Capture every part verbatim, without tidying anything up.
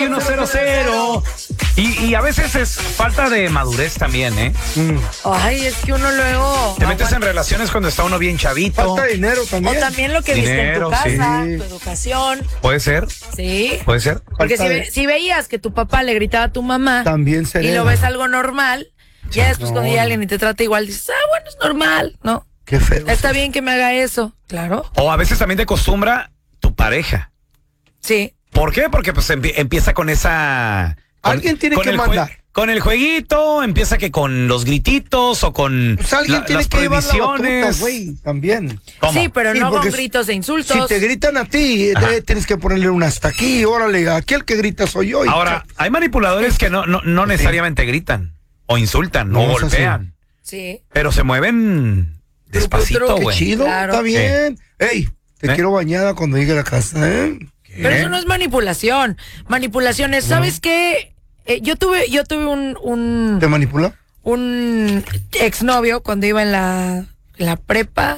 uno cero cero. Y, y a veces es falta de madurez también, ¿eh? Mm. Ay, es que uno luego... Te metes en relaciones cuando está uno bien chavito. Falta de dinero también. O también lo que viste en tu Dinero, casa, sí. tu educación. Puede ser, Sí. puede ser. Porque Falta si, de- ve- si veías que tu papá le gritaba a tu mamá También se y lo ves algo normal, ya después No, cuando llega no. alguien y te trata igual, dices, ah, bueno, es normal, ¿no? Qué feo. Está bien que me haga eso. Claro. O a veces también te acostumbra tu pareja. Sí. ¿Por qué? Porque pues empie- empieza con esa... con- Alguien tiene con que el jue- mandar. Con el jueguito, empieza que con los grititos o con Pues alguien la- tiene las que llevar la prohibiciones. batuta, güey, también. ¿Cómo? Sí, pero Sí, no porque con gritos e insultos. Si te gritan a ti, Ajá. eh, tienes que ponerle un hasta aquí, órale, aquí el que grita soy yo. y Ahora, hay manipuladores que no, no, no necesariamente gritan o insultan No, o es así. golpean, Sí. pero se mueven despacito, truco. Qué güey. chido, Claro. está bien. Ey, te ¿Eh? quiero bañada cuando llegue a la casa, ¿eh? ¿Qué? Pero eso no es manipulación. Manipulación es, ¿sabes qué? Eh, yo tuve, yo tuve un, un, ¿Te manipula? un exnovio cuando iba en la, en la prepa.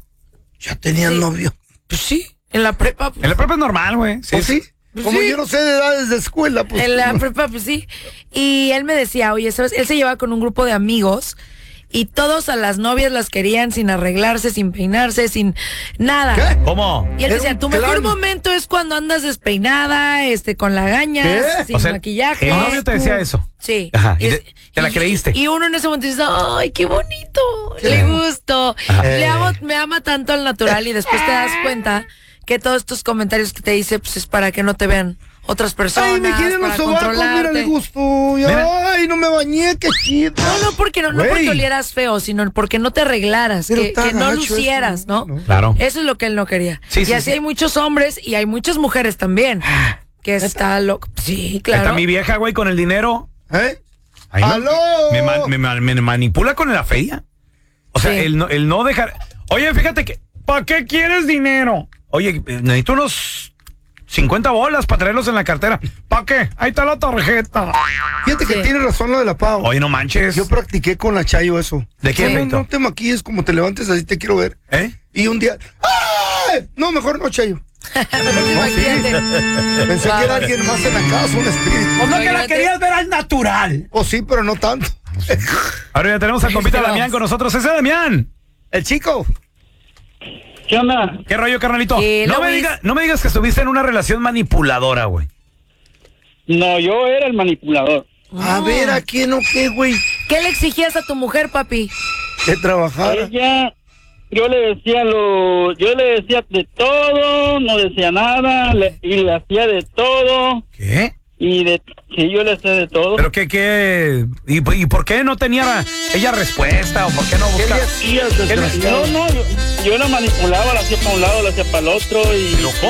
Ya tenían Sí. novio. Pues sí, en la prepa. pues, En la prepa es normal, güey. Sí, ¿O sí? Pues Como sí. yo no sé de edades de escuela, pues. En la prepa, pues sí. Y él me decía, oye, ¿sabes? Él se llevaba con un grupo de amigos y todos a las novias las querían sin arreglarse, sin peinarse, sin nada. ¿Qué? ¿Cómo? Y él Era decía, un tu mejor clan. momento es cuando andas despeinada, este, con lagañas, ¿Qué? sin O sea, maquillaje. el novio te decía eso. Sí. Ajá, y es- te- te la creíste. Y uno en ese momento dice, ay, qué bonito, Qué le lindo. gusto. Ajá. Le Eh. amo, me ama tanto al natural y después te das cuenta que todos estos comentarios que te dice, pues es para que no te vean otras personas. Ay, me quieren los para sobacos, mira, controlarte. le gustó. Y, Mira. Ay, no me bañé, qué chido. No, no porque no, no Güey. porque olieras feo, sino porque no te arreglaras, Pero que, está que no gacho lucieras, eso, ¿no? ¿no? Claro. Eso es lo que él no quería. Sí, y sí, así sí. hay muchos hombres y hay muchas mujeres también. Que está loco. Sí, claro. Está mi vieja, güey, con el dinero. ¿Eh? Ahí me- ¡Aló! Me, ma- me ma- me manipula con la feria. O sea, Sí. el, no, el no dejar... Oye, fíjate que... ¿Para qué quieres dinero? Oye, necesito unos cincuenta bolas para traerlos en la cartera. ¿Para qué? Ahí está la tarjeta. Fíjate que Sí. tiene razón lo de la Pau. Oye, no manches. Yo practiqué con la Chayo eso. ¿De qué, No, Feito? no te maquilles, como te levantes así te quiero ver. ¿Eh? Y un día, ¡ay! No, mejor no, Chayo. Imagínate. Pensé que era alguien más en la casa, un espíritu. Pues no que la Imagínate. querías ver al natural. O sí, pero no tanto. Ahora ya tenemos al compita Vamos. Damián con nosotros. Ese Damián. El chico. ¿Qué onda? ¿Qué rollo, carnalito? Sí, no, Luis. me diga- no me digas que estuviste en una relación manipuladora, güey. No, yo era el manipulador. A ver, ¿a quién o qué, güey? ¿Qué le exigías a tu mujer, papi? Que trabajara. Ella, yo le decía lo, yo le decía de todo, no decía nada, le- y le hacía de todo, ¿Qué? y de, sí, yo le hacía de todo. ¿Pero qué, qué? ¿Y, y por qué no tenía ella respuesta? ¿O por qué no ¿Qué buscaba? le hacías, No, desgraciado? no, yo, yo la manipulaba, la hacía para un lado, la hacía para el otro, y ¿Pero cómo?